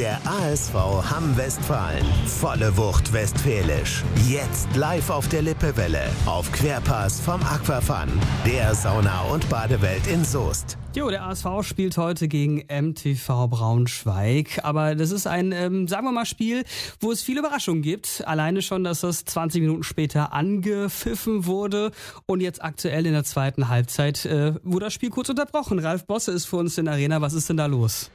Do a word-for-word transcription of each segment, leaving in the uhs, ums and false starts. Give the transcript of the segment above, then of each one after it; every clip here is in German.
Der A S V Hamm-Westfalen. Volle Wucht westfälisch. Jetzt live auf der Lippewelle. Auf Querpass vom Aquafun. Der Sauna- und Badewelt in Soest. Jo, der A S V spielt heute gegen M T V Braunschweig. Aber das ist ein, ähm, sagen wir mal, Spiel, wo es viele Überraschungen gibt. Alleine schon, dass das zwanzig Minuten später angepfiffen wurde. Und jetzt aktuell in der zweiten Halbzeit äh, wurde das Spiel kurz unterbrochen. Ralf Bosse ist für uns in der Arena. Was ist denn da los?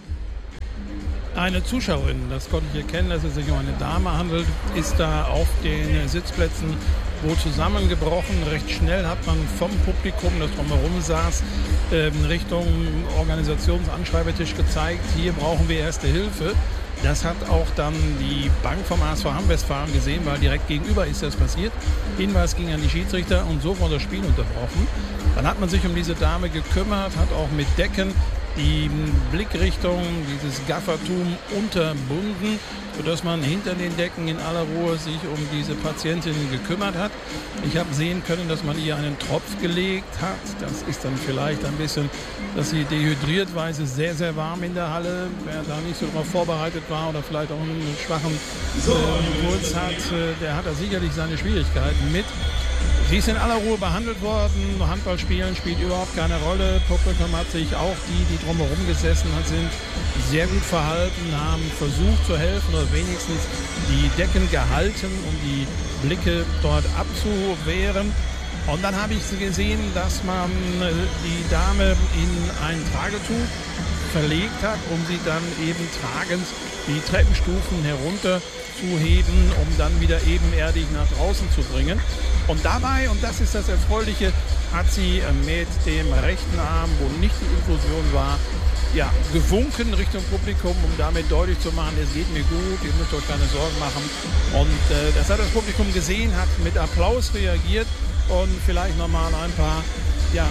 Eine Zuschauerin, das konnte ich erkennen, dass es sich um eine Dame handelt, ist da auf den Sitzplätzen wohl zusammengebrochen. Recht schnell hat man vom Publikum, das drumherum saß, Richtung Organisationsanschreibetisch gezeigt, hier brauchen wir erste Hilfe. Das hat auch dann die Bank vom A S V Hamm-Westfalen gesehen, weil direkt gegenüber ist das passiert. Hinweis ging an die Schiedsrichter und so wurde das Spiel unterbrochen. Dann hat man sich um diese Dame gekümmert, hat auch mit Decken die Blickrichtung, dieses Gaffertum unterbunden, sodass man hinter den Decken in aller Ruhe sich um diese Patientin gekümmert hat. Ich habe sehen können, dass man ihr einen Tropf gelegt hat. Das ist dann vielleicht ein bisschen, dass sie dehydriert war. Es ist sehr, sehr warm in der Halle. Wer da nicht so darauf vorbereitet war oder vielleicht auch einen schwachen äh, Impuls hat, äh, der hat da sicherlich seine Schwierigkeiten mit. Sie ist in aller Ruhe behandelt worden. Handballspielen spielt überhaupt keine Rolle. Publikum hat sich, auch die, die drumherum gesessen sind, sehr gut verhalten, haben versucht zu helfen oder wenigstens die Decken gehalten, um die Blicke dort abzuwehren. Und dann habe ich gesehen, dass man die Dame in ein Tragetuch verlegt hat, um sie dann eben tragend die Treppenstufen herunter zu heben, um dann wieder ebenerdig nach draußen zu bringen. Und dabei, und das ist das Erfreuliche, hat sie mit dem rechten Arm, wo nicht die Infusion war, ja, gewunken Richtung Publikum, um damit deutlich zu machen, es geht mir gut, ihr müsst euch keine Sorgen machen. Und äh, das hat das Publikum gesehen, hat mit Applaus reagiert und vielleicht nochmal ein paar ja,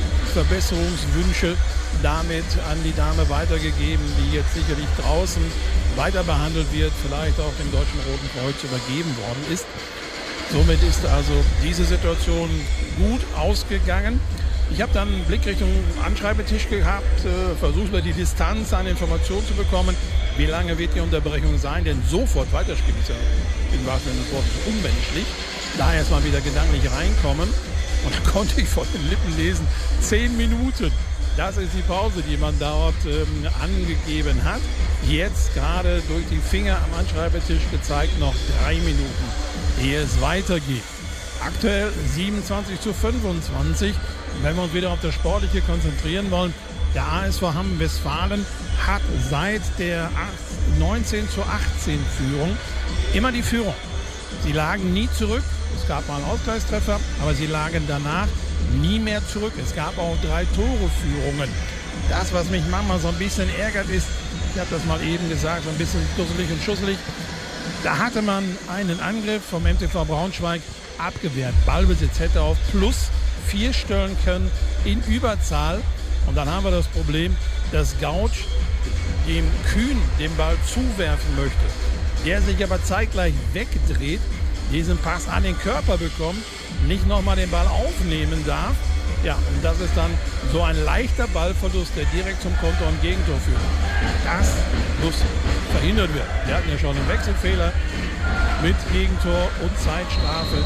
Verbesserungswünsche damit an die Dame weitergegeben, die jetzt sicherlich draußen weiter behandelt wird, vielleicht auch dem Deutschen Roten Kreuz übergeben worden ist. Somit ist also diese Situation gut ausgegangen. Ich habe dann einen Blick Richtung Anschreibetisch gehabt, äh, versucht über die Distanz eine Information zu bekommen, wie lange wird die Unterbrechung sein, denn sofort weiterspielen ist ja im wahrsten Sinne des Wortes unmenschlich. Da erstmal wieder gedanklich reinkommen und da konnte ich vor den Lippen lesen, zehn Minuten. Das ist die Pause, die man dort ähm, angegeben hat. Jetzt gerade durch die Finger am Anschreibetisch gezeigt, noch drei Minuten, ehe es weitergeht. Aktuell siebenundzwanzig zu fünfundzwanzig. Wenn wir uns wieder auf das Sportliche konzentrieren wollen, der A S V Hamm-Westfalen hat seit der neunzehn zu achtzehn Führung immer die Führung. Sie lagen nie zurück. Es gab mal einen Ausgleichstreffer, aber sie lagen danach nie mehr zurück. Es gab auch drei Tore-Führungen. Das, was mich manchmal so ein bisschen ärgert, ist, ich habe das mal eben gesagt, so ein bisschen dusselig und schusselig. Da hatte man einen Angriff vom M T V Braunschweig abgewehrt. Ballbesitz hätte auf plus vier stellen können in Überzahl. Und dann haben wir das Problem, dass Gautsch dem Kühn den Ball zuwerfen möchte. Der sich aber zeitgleich wegdreht, diesen Pass an den Körper bekommt, nicht nochmal den Ball aufnehmen darf. Ja, und das ist dann so ein leichter Ballverlust, der direkt zum Konter und Gegentor führt. Das muss verhindert werden. Wir hatten ja schon einen Wechselfehler mit Gegentor und Zeitstrafe.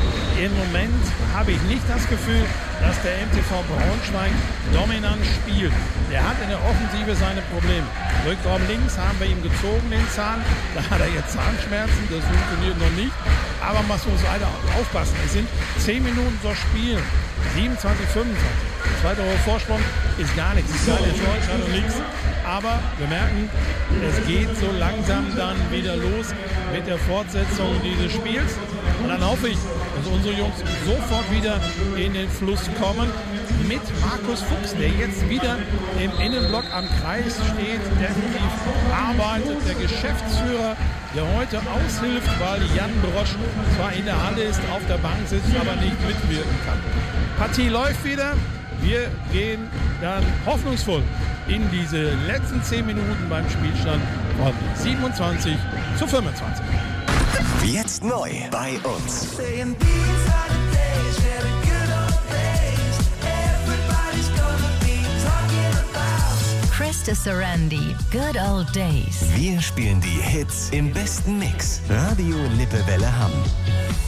Im Moment habe ich nicht das Gefühl, dass der M T V Braunschweig dominant spielt. Der hat in der Offensive seine Probleme. Rückraum links haben wir ihm gezogen, den Zahn. Da hat er jetzt Zahnschmerzen, das funktioniert noch nicht. Aber man muss weiter aufpassen. Es sind zehn Minuten zu spielen. siebenundzwanzig, fünfundzwanzig. Zweiter hoher Vorsprung ist gar nichts. Ist keine Torentscheidung, nichts. Aber wir merken, es geht so langsam dann wieder los mit der Fortsetzung dieses Spiels. Und dann hoffe ich, dass unsere Jungs sofort wieder in den Fluss kommen. Mit Markus Fuchs, der jetzt wieder im Innenblock am Kreis steht, definitiv arbeitet. Der Geschäftsführer, der heute aushilft, weil Jan Brosch zwar in der Halle ist, auf der Bank sitzt, aber nicht mitwirken kann. Partie läuft wieder. Wir gehen dann hoffnungsvoll in diese letzten zehn Minuten beim Spielstand von siebenundzwanzig zu fünfundzwanzig. Jetzt neu bei uns. Krista Sarandi, Good Old Days. Wir spielen die Hits im besten Mix. Radio Lippewelle Hamm.